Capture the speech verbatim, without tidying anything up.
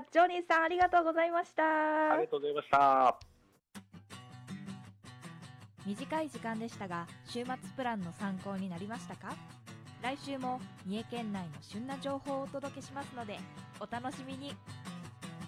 ジョニーさんありがとうございました。 ありがとうございました。 短い時間でしたが、週末プランの参考になりましたか？来週も三重県内の旬な情報をお届けしますので、お楽しみに。